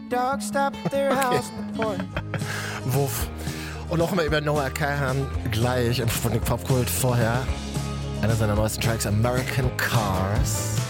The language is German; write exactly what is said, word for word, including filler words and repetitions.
Okay. Wuff. Und noch mal über Noah Kahan gleich im Sputnik Popkult vorher. Einer seiner neuesten Tracks, American Cars.